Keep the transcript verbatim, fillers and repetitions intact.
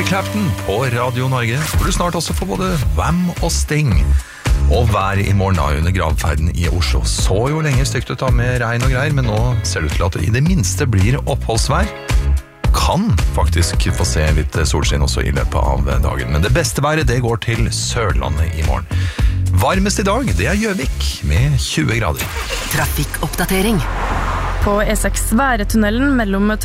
Clapton på Radio Norge, hvor du snart også får både Wham og Sting. Og vær i morgen da under gravferden i Oslo. Så jo lenge stygt ut da med regn og greier, men nå ser det ut til at det i det minste blir oppholdsvær. Kan faktisk få se litt solskinn også i løpet av dagen, men det beste været det går til Sørlandet i morgen. Varmest i dag, det er Gjøvik med tjue grader. Trafikkoppdatering. På E seks Væretunnelen mellom